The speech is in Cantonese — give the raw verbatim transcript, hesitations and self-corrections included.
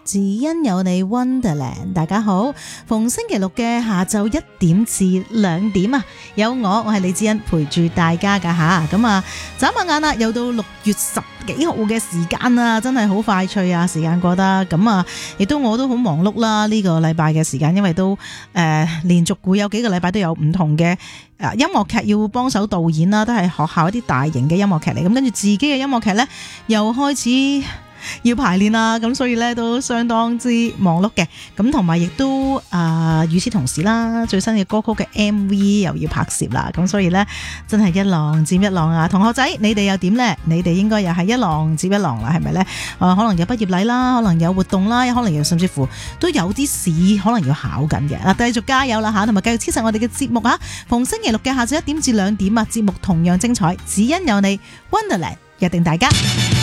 只因有你 Wonderland。 大家好，逢星期六嘅下晝一點至兩點啊，有我我係李智恩陪住大家噶吓。咁啊眨下眼啦，又到六月十幾號嘅時間啦，真係好快脆啊，時間過得咁啊，亦都我都好忙碌啦呢個禮拜嘅時間，因為都誒、呃、連續會有幾個禮拜都有唔同嘅誒音樂劇要幫手導演啦，都係學校一啲大型嘅音樂劇嚟，咁跟住自己嘅音樂劇呢，又開始要排練啦，咁所以咧都相當之忙碌嘅，咁同埋亦都啊，與此同時啦，最新嘅歌曲嘅 M V 又要拍攝啦，咁所以咧真係一浪接一浪啊！同學仔，你哋又點呢？你哋應該又係一浪接一浪啦，係咪呢？啊，可能有畢業禮啦，可能有活動啦，可能又甚至乎都有啲試可能要考緊嘅。嗱，繼續加油啦吓，同埋繼續支持我哋嘅節目啊！逢星期六嘅下晝一點至兩點啊，節目同樣精彩，只因有你 Wonderland 約定大家。